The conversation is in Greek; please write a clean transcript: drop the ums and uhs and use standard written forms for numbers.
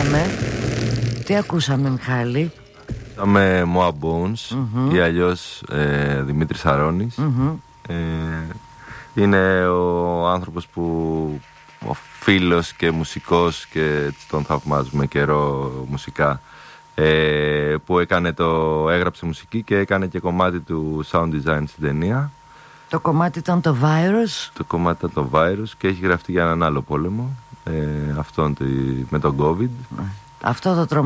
ακούσαμε? Τι ακούσαμε, Μιχάλη? Ακούσαμε Moa Bones ή αλλιώς Δημήτρης Αρώνης. Είναι ο άνθρωπος που, ο φίλος και μουσικός, και τον θαυμάζουμε καιρό μουσικά, που έγραψε μουσική και έκανε και κομμάτι του sound design στην ταινία. Το κομμάτι ήταν το Virus. Το κομμάτι ήταν το Virus και έχει γραφτεί για έναν άλλο πόλεμο, αυτόν με τον COVID. Αυτό το